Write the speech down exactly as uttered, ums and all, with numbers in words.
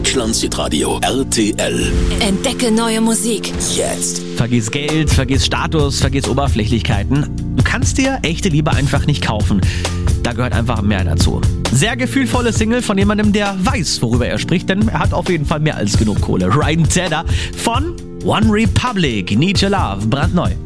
Deutschlands Hitradio R T L. Entdecke neue Musik. Jetzt. Vergiss Geld, vergiss Status, vergiss Oberflächlichkeiten. Du kannst dir echte Liebe einfach nicht kaufen. Da gehört einfach mehr dazu. Sehr gefühlvolle Single von jemandem, der weiß, worüber er spricht, denn er hat auf jeden Fall mehr als genug Kohle. Ryan Tedder von One Republic, Need Your Love, brandneu.